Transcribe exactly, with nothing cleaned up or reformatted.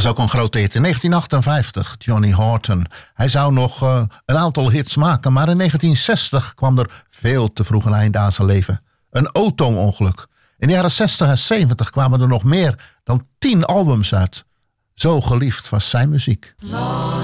was ook een grote hit. In negentien achtenvijftig, Johnny Horton. Hij zou nog uh, een aantal hits maken, maar in negentien zestig kwam er veel te vroeg een einde aan zijn leven. Een auto-ongeluk. In de jaren zestig en zeventig kwamen er nog meer dan tien albums uit. Zo geliefd was zijn muziek.